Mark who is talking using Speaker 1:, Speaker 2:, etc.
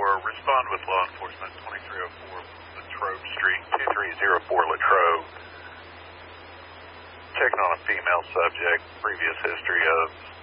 Speaker 1: respond with law enforcement 2304 Latrobe Street, 2304 Latrobe. Checking on a female subject, previous history of